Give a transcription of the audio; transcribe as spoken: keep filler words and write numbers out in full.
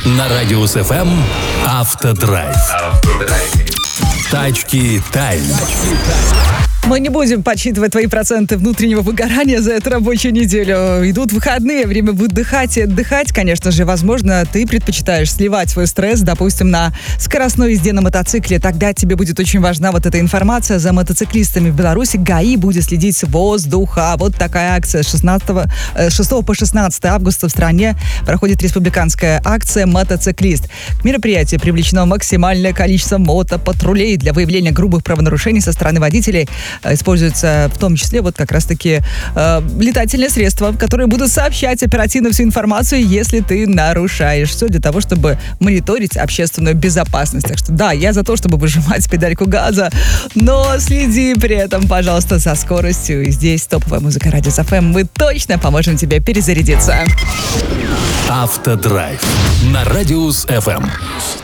На Радиус эф эм Автодрайв. Тачки тайм. Мы не будем подсчитывать твои проценты внутреннего выгорания за эту рабочую неделю. Идут выходные, время будет отдыхать и отдыхать. Конечно же, возможно, ты предпочитаешь сливать свой стресс, допустим, на скоростной езде на мотоцикле. Тогда тебе будет очень важна вот эта информация. За мотоциклистами в Беларуси ГАИ будет следить с воздуха. Вот такая акция. С шестнадцатого, шестого по шестнадцатое августа в стране проходит республиканская акция «Мотоциклист». К мероприятию привлечено максимальное количество мотопатрулей для выявления грубых правонарушений со стороны водителей. Используются в том числе вот как раз-таки э, летательные средства, которые будут сообщать оперативно всю информацию, если ты нарушаешь. Все для того, чтобы мониторить общественную безопасность. Так что да, я за то, чтобы выжимать педальку газа, но следи при этом, пожалуйста, за скоростью. И здесь топовая музыка Радиус эф эм. Мы точно поможем тебе перезарядиться. Автодрайв на Радиус эф эм.